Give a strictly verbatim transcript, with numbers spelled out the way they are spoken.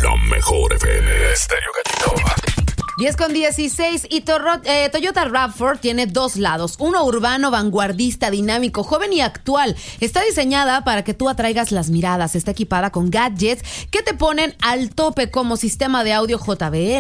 La mejor F M Estéreo Gatito. diez con dieciséis y Torro, eh, Toyota RAV cuatro tiene dos lados, uno urbano, vanguardista, dinámico, joven y actual. Está diseñada para que tú atraigas las miradas. Está equipada con gadgets que te ponen al tope como sistema de audio J B L,